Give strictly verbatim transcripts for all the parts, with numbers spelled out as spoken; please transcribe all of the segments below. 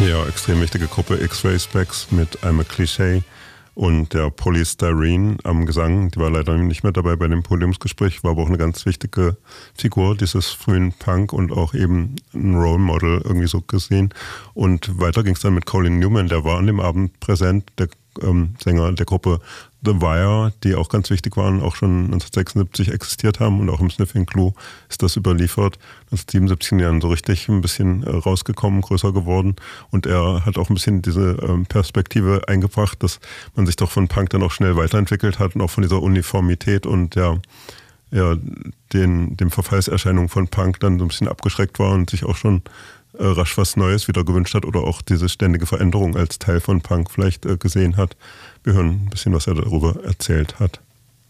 Ja, extrem wichtige Gruppe X-Ray Specs mit I'm a Cliché und der Polystyrene am Gesang. Die war leider nicht mehr dabei bei dem Podiumsgespräch, war aber auch eine ganz wichtige Figur dieses frühen Punk und auch eben ein Role Model irgendwie so gesehen. Und weiter ging es dann mit Colin Newman, der war an dem Abend präsent, der ähm, Sänger der Gruppe The Wire, die auch ganz wichtig waren, auch schon neunzehnhundertsechsundsiebzig existiert haben und auch im Sniffing Glue ist das überliefert. neunzehnhundertsiebenundsiebzig Jahren so richtig ein bisschen äh, rausgekommen, größer geworden und er hat auch ein bisschen diese ähm, Perspektive eingebracht, dass man sich doch von Punk dann auch schnell weiterentwickelt hat und auch von dieser Uniformität und der ja, den, dem Verfallserscheinungen von Punk dann so ein bisschen abgeschreckt war und sich auch schon äh, rasch was Neues wieder gewünscht hat oder auch diese ständige Veränderung als Teil von Punk vielleicht äh, gesehen hat. Wir hören ein bisschen, was er darüber erzählt hat.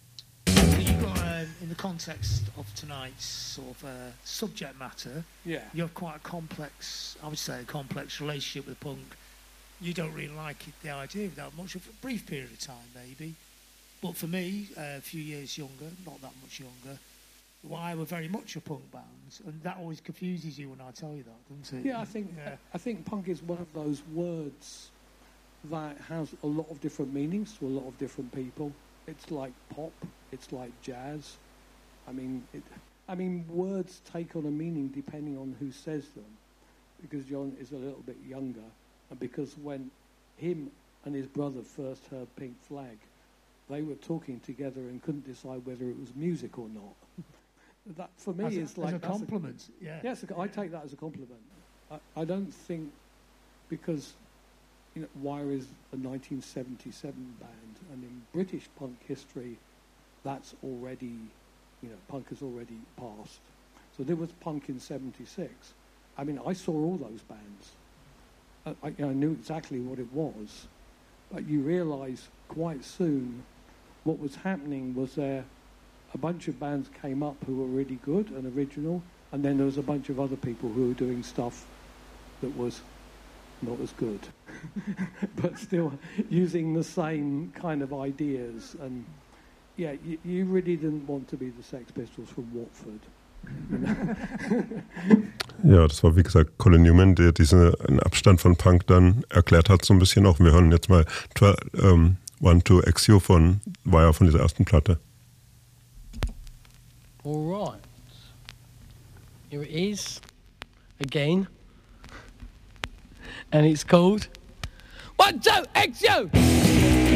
You've got, uh, in the context of tonight's sort of uh, subject matter, yeah. you have quite a complex, I would say, a complex relationship with punk. You don't really like it, the idea of that much, for a brief period of time maybe. But for me, uh, a few years younger, not that much younger, why we're very much a punk band, and that always confuses you when I tell you that, doesn't it? Yeah, I think yeah. I think punk is one of those words that has a lot of different meanings to a lot of different people. It's like pop, it's like jazz. I mean, it, I mean, words take on a meaning depending on who says them. Because John is a little bit younger, and because when him and his brother first heard Pink Flag, they were talking together and couldn't decide whether it was music or not. That for me as a, is like as a compliment. A, yeah. Yes, I take that as a compliment. I, I don't think because you know, Wire is a nineteen seventy-seven band, and in British punk history, that's already, you know, punk has already passed. So there was punk in seventy-six. I mean, I saw all those bands. I, I, I knew exactly what it was, but you realise quite soon what was happening was there a bunch of bands came up who were really good and original, and then there was a bunch of other people who were doing stuff that was not as good, but still using the same kind of ideas. And yeah, you, you really didn't want to be the Sex Pistols from Watford. Ja, das war wie gesagt Colin Newman, der diesen Abstand von Punk dann erklärt hat so ein bisschen auch. Wir hören jetzt mal ähm, One to X U von Wire von dieser ersten Platte. All right, here it is again, and it's called One Two X U.